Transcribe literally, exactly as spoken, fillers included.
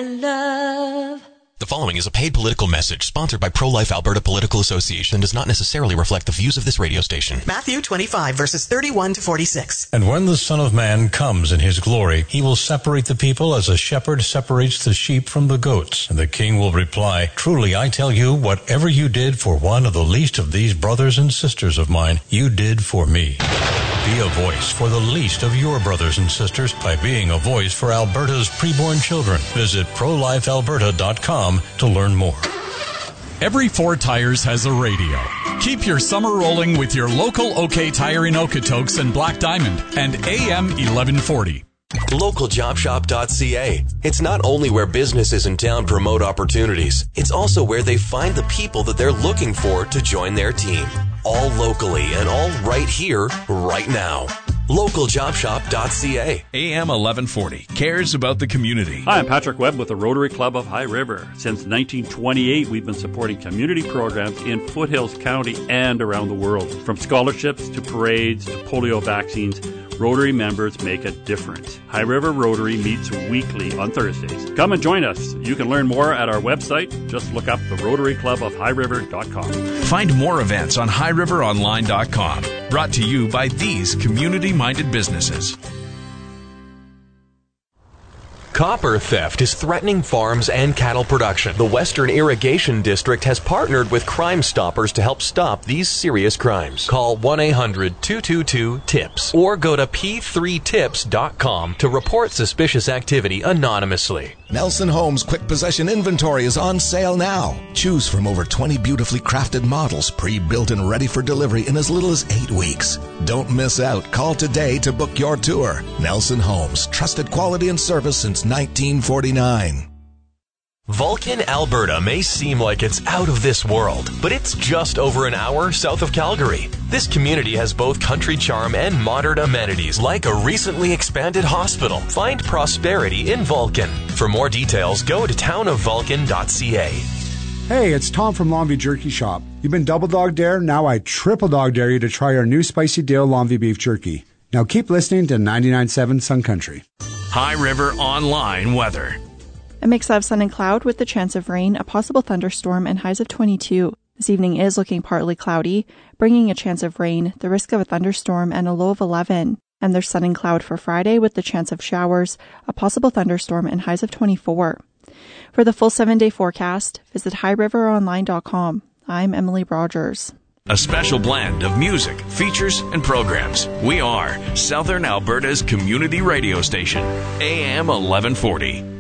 and love. The following is a paid political message sponsored by Pro-Life Alberta Political Association and does not necessarily reflect the views of this radio station. Matthew twenty-five, verses thirty-one to forty-six. And when the Son of Man comes in his glory, he will separate the people as a shepherd separates the sheep from the goats. And the king will reply, truly I tell you, whatever you did for one of the least of these brothers and sisters of mine, you did for me. Be a voice for the least of your brothers and sisters by being a voice for Alberta's preborn children. Visit pro life alberta dot com to learn more. Every four tires has a radio. Keep your summer rolling with your local OK Tire in Okotoks and Black Diamond and A M eleven forty. local job shop dot c a. It's not only where businesses in town promote opportunities, it's also where they find the people that they're looking for to join their team. All locally and all right here, right now. local job shop dot c a. A M eleven forty cares about the community. Hi, I'm Patrick Webb with the Rotary Club of High River. Since nineteen twenty-eight, we've been supporting community programs in Foothills County and around the world. From scholarships to parades to polio vaccines, Rotary members make a difference. High River Rotary meets weekly on Thursdays. Come and join us. You can learn more at our website. Just look up the Rotary Club of High River dot com. Find more events on high river online dot com. Brought to you by these community-minded businesses. Copper theft is threatening farms and cattle production. The Western Irrigation District has partnered with Crime Stoppers to help stop these serious crimes. Call one eight hundred two two two TIPS or go to p three tips dot com to report suspicious activity anonymously. Nelson Homes Quick Possession Inventory is on sale now. Choose from over twenty beautifully crafted models, pre-built and ready for delivery in as little as eight weeks. Don't miss out. Call today to book your tour. Nelson Homes, trusted quality and service since nineteen forty-nine. Vulcan, Alberta may seem like it's out of this world, but it's just over an hour south of Calgary. This community has both country charm and modern amenities like a recently expanded hospital. Find prosperity in Vulcan. For more details, go to town of vulcan dot c a. Hey, it's Tom from Longview Jerky Shop. You've been double dog dare, now I triple dog dare you to try our new Spicy Dale Longview Beef Jerky. Now keep listening to ninety-nine point seven Sun Country. High River Online Weather. A mix of sun and cloud with the chance of rain, a possible thunderstorm, and highs of twenty-two. This evening is looking partly cloudy, bringing a chance of rain, the risk of a thunderstorm, and a low of eleven. And there's sun and cloud for Friday with the chance of showers, a possible thunderstorm, and highs of twenty-four. For the full seven-day forecast, visit high river online dot com. I'm Emily Rogers. A special blend of music, features, and programs. We are Southern Alberta's community radio station, A M eleven forty.